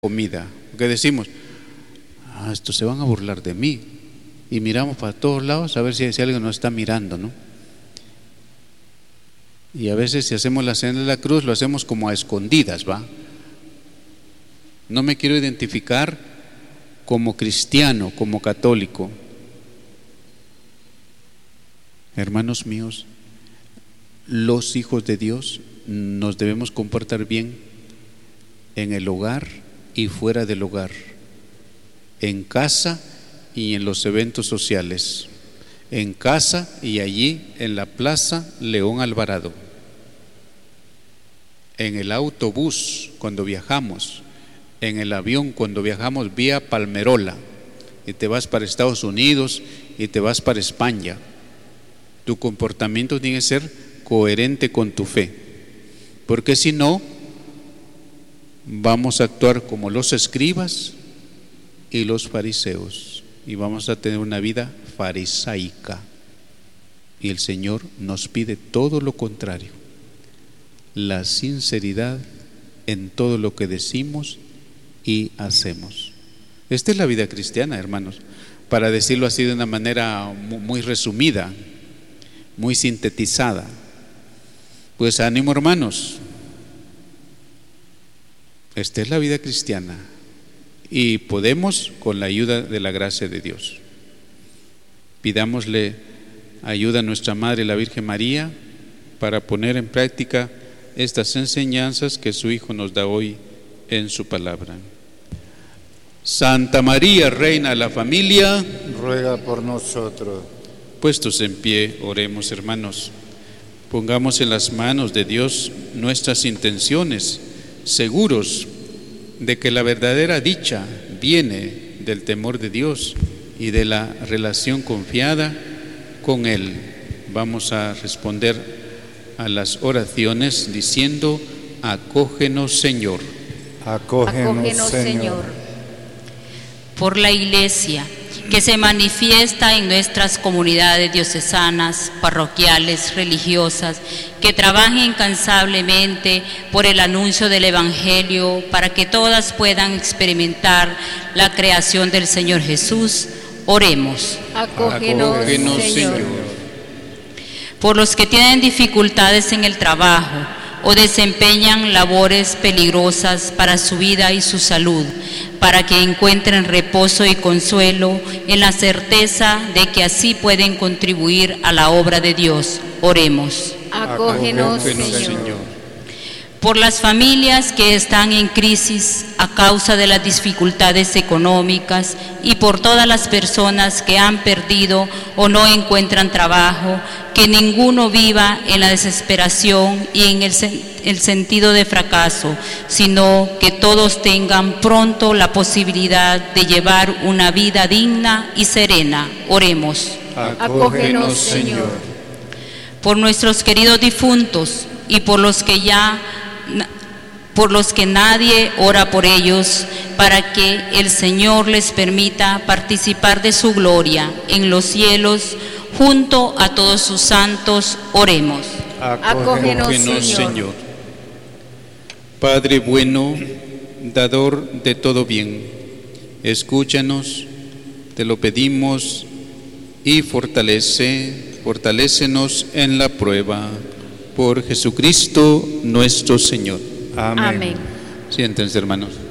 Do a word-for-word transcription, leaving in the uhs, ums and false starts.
comida, porque decimos, ah, estos se van a burlar de mí, y miramos para todos lados a ver si, si alguien nos está mirando, ¿no? Y a veces si hacemos la señal de la cruz lo hacemos como a escondidas, ¿va? No me quiero identificar como cristiano, como católico. Hermanos míos, los hijos de Dios nos debemos comportar bien en el hogar y fuera del hogar, en casa y en los eventos sociales, en casa y allí en la Plaza León Alvarado, en el autobús cuando viajamos, en el avión cuando viajamos vía Palmerola y te vas para Estados Unidos y te vas para España. Tu comportamiento tiene que ser coherente con tu fe, porque si no vamos a actuar como los escribas y los fariseos y vamos a tener una vida farisaica, y el Señor nos pide todo lo contrario: la sinceridad en todo lo que decimos y hacemos. Esta es la vida cristiana, hermanos, para decirlo así de una manera muy resumida, muy sintetizada. Pues ánimo, hermanos, esta es la vida cristiana y podemos con la ayuda de la gracia de Dios. Pidámosle ayuda a nuestra Madre la Virgen María para poner en práctica estas enseñanzas que su Hijo nos da hoy en su palabra. Santa María, Reina de la Familia, ruega por nosotros. Puestos en pie, oremos, hermanos. Pongamos en las manos de Dios nuestras intenciones, seguros de que la verdadera dicha viene del temor de Dios y de la relación confiada con Él. Vamos a responder a las oraciones diciendo: acógenos, Señor. Acógenos, Acógenos, Señor. Señor. Por la Iglesia que se manifiesta en nuestras comunidades diocesanas, parroquiales, religiosas, que trabajen incansablemente por el anuncio del Evangelio para que todas puedan experimentar la creación del Señor Jesús, oremos. Acógenos, Acógenos, Señor. Señor. Por los que tienen dificultades en el trabajo o desempeñan labores peligrosas para su vida y su salud, para que encuentren reposo y consuelo en la certeza de que así pueden contribuir a la obra de Dios, oremos. Acógenos, Acógenos, Señor. Señor. Por las familias que están en crisis a causa de las dificultades económicas y por todas las personas que han perdido o no encuentran trabajo, que ninguno viva en la desesperación y en el, el sentido de fracaso, sino que todos tengan pronto la posibilidad de llevar una vida digna y serena. Oremos. Acógenos, Señor. Por nuestros queridos difuntos y por los que ya por los que nadie ora por ellos, para que el Señor les permita participar de su gloria en los cielos junto a todos sus santos, oremos. Acógenos, Acógenos, Señor. Señor. Padre bueno, dador de todo bien, escúchanos, te lo pedimos, y fortalece, fortalécenos en la prueba. Por Jesucristo nuestro Señor. Amén. Amén. Siéntense, hermanos.